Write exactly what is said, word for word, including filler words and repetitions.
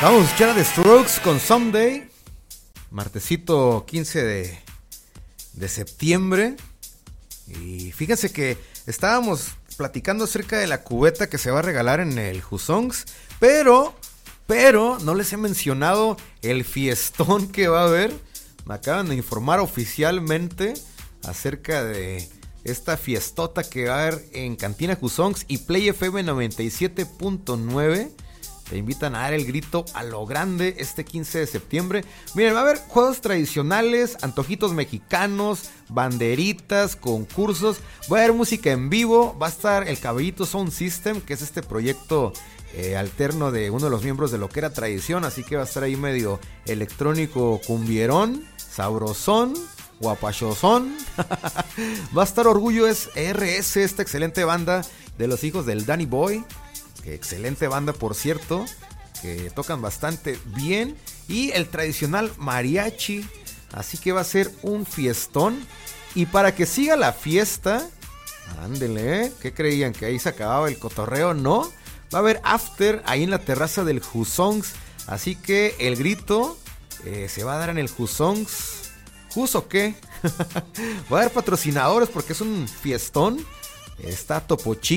Vamos a escuchar a The Strokes con Someday. Martesito quince de, de septiembre. Y fíjense que estábamos platicando acerca de la cubeta que se va a regalar en el Who Songs, pero, pero no les he mencionado el fiestón que va a haber. Me acaban de informar oficialmente acerca de esta fiestota que va a haber en Cantina Who Songs y Play F M noventa y siete punto nueve. Te invitan a dar el grito a lo grande este quince de septiembre. Miren, va a haber juegos tradicionales, antojitos mexicanos, banderitas, concursos. Va a haber música en vivo. Va a estar el Caballito Sound System, que es este proyecto eh, alterno de uno de los miembros de Lo que era Tradición. Así que va a estar ahí medio electrónico, cumbierón, sabrosón, guapachosón. Va a estar Orgullo es R S, esta excelente banda de los hijos del Danny Boy. Que excelente banda, por cierto, que tocan bastante bien. Y el tradicional mariachi. Así que va a ser un fiestón. Y para que siga la fiesta, ándele, ¿eh? ¿Qué creían? ¿Que ahí se acababa el cotorreo? No, va a haber after ahí en la terraza del Who Songs. Así que el grito eh, se va a dar en el Who Songs. ¿Who's o qué? Va a haber patrocinadores porque es un fiestón. Está Topo Chico.